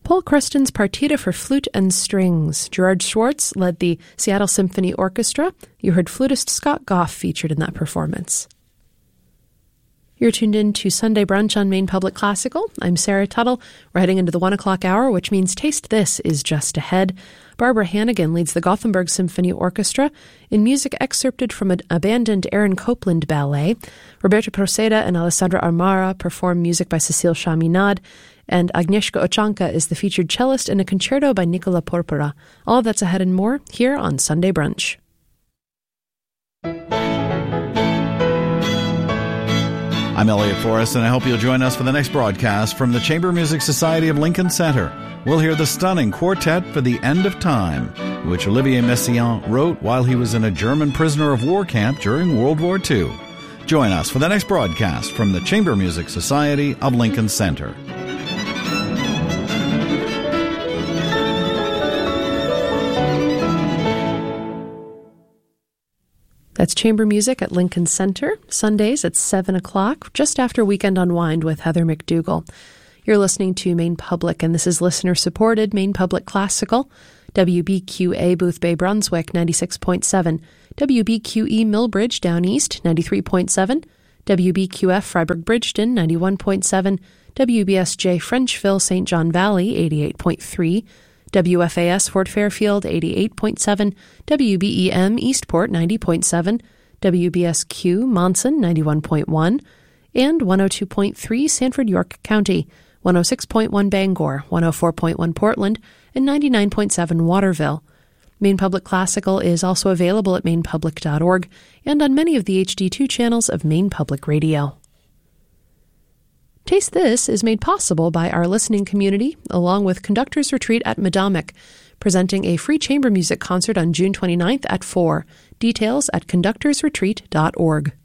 Paul Creston's Partita for Flute and Strings. Gerard Schwartz led the Seattle Symphony Orchestra. You heard flutist Scott Goff featured in that performance. You're tuned in to Sunday Brunch on Maine Public Classical. I'm Sarah Tuttle. We're heading into the 1 o'clock hour, which means Taste This is just ahead. Barbara Hannigan leads the Gothenburg Symphony Orchestra in music excerpted from an abandoned Aaron Copland ballet. Roberto Proceda and Alessandra Armara perform music by Cecile Chaminade, and Agnieszka Ochanka is the featured cellist in a concerto by Nicola Porpora. All of that's ahead and more here on Sunday Brunch. I'm Elliot Forrest, and I hope you'll join us for the next broadcast from the Chamber Music Society of Lincoln Center. We'll hear the stunning Quartet for the End of Time, which Olivier Messiaen wrote while he was in a German prisoner of war camp during World War II. Join us for the next broadcast from the Chamber Music Society of Lincoln Center. That's Chamber Music at Lincoln Center, Sundays at 7 o'clock, just after Weekend Unwind with Heather McDougall. You're listening to Maine Public, and this is listener-supported Maine Public Classical, WBQA Boothbay Brunswick 96.7, WBQE Millbridge Down East 93.7, WBQF Freiburg Bridgeton 91.7, WBSJ Frenchville St. John Valley 88.3, WFAS Fort Fairfield 88.7, WBEM Eastport 90.7, WBSQ Monson 91.1, and 102.3 Sanford York County, 106.1 Bangor, 104.1 Portland, and 99.7 Waterville. Maine Public Classical is also available at mainepublic.org and on many of the HD2 channels of Maine Public Radio. Taste This is made possible by our listening community, along with Conductor's Retreat at Medomic, presenting a free chamber music concert on June 29th at 4. Details at conductorsretreat.org.